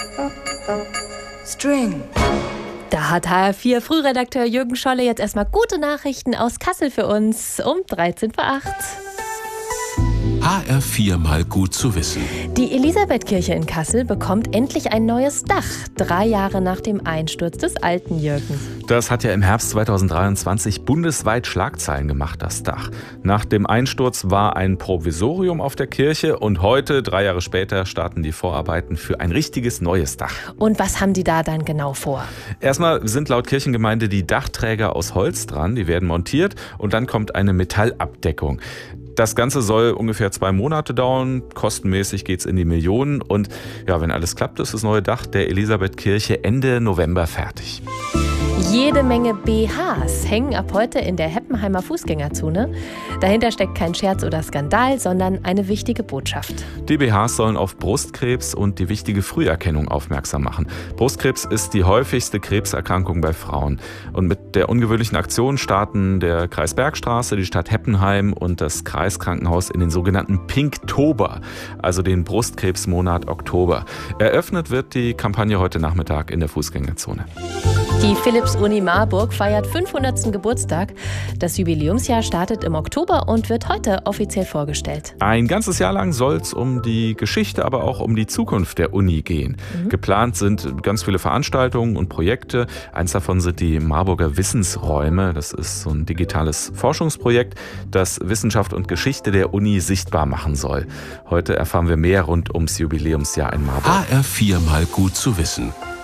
String. Da hat HR4 Frühredakteur Jürgen Scholle jetzt erstmal gute Nachrichten aus Kassel für uns um 13 vor 8. HR4 mal gut zu wissen. Die Elisabethkirche in Kassel bekommt endlich ein neues Dach, 3 Jahre nach dem Einsturz des alten, Jürgen. Das hat ja im Herbst 2023 bundesweit Schlagzeilen gemacht, das Dach. Nach dem Einsturz war ein Provisorium auf der Kirche und heute, 3 Jahre später, starten die Vorarbeiten für ein richtiges neues Dach. Und was haben die da dann genau vor? Erstmal sind laut Kirchengemeinde die Dachträger aus Holz dran, die werden montiert und dann kommt eine Metallabdeckung. Das Ganze soll ungefähr 2 Monate dauern, kostenmäßig geht es in die Millionen und ja, wenn alles klappt, ist das neue Dach der Elisabethkirche Ende November fertig. Jede Menge BHs hängen ab heute in der Heppenheimer Fußgängerzone. Dahinter steckt kein Scherz oder Skandal, sondern eine wichtige Botschaft. Die BHs sollen auf Brustkrebs und die wichtige Früherkennung aufmerksam machen. Brustkrebs ist die häufigste Krebserkrankung bei Frauen. Und mit der ungewöhnlichen Aktion starten der Kreis Bergstraße, die Stadt Heppenheim und das Kreiskrankenhaus in den sogenannten Pinktober, also den Brustkrebsmonat Oktober. Eröffnet wird die Kampagne heute Nachmittag in der Fußgängerzone. Die Philipps-Uni Marburg feiert 500. Geburtstag. Das Jubiläumsjahr startet im Oktober und wird heute offiziell vorgestellt. Ein ganzes Jahr lang soll es um die Geschichte, aber auch um die Zukunft der Uni gehen. Geplant sind ganz viele Veranstaltungen und Projekte. Eins davon sind die Marburger Wissensräume. Das ist so ein digitales Forschungsprojekt, das Wissenschaft und Geschichte der Uni sichtbar machen soll. Heute erfahren wir mehr rund ums Jubiläumsjahr in Marburg. HR4 mal gut zu wissen.